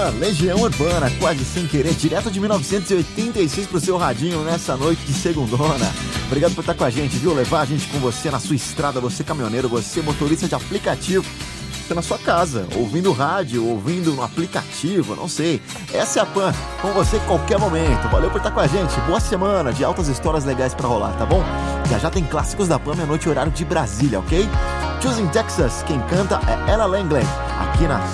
Pan, Legião Urbana, quase sem querer, direto de 1986 pro seu radinho nessa noite de segundona. Obrigado por estar com a gente, viu? Levar a gente com você na sua estrada, você caminhoneiro, você motorista de aplicativo, você na sua casa, ouvindo rádio, ouvindo no aplicativo, não sei. Essa é a Pan, com você em qualquer momento. Valeu por estar com a gente, boa semana de altas histórias legais pra rolar, tá bom? Já tem clássicos da Pan, meia-noite, horário de Brasília, ok? Choosing Texas, quem canta é Ella Langley, aqui na